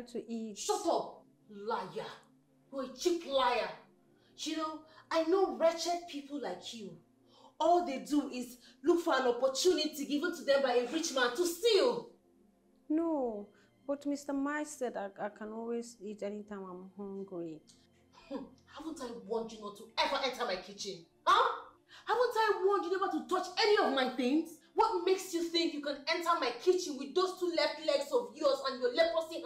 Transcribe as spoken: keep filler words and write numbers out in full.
time to eat. Shut up, liar. You're a cheap liar. You know, I know wretched people like you. All they do is look for an opportunity given to them by a rich man to steal. No, but Mister Mike said I, I can always eat anytime I'm hungry. Hmm. Haven't I warned you not to ever enter my kitchen? Huh? Haven't I warned you never to touch any of my things? What makes you think you can enter my kitchen with those two left legs of yours and your leprosy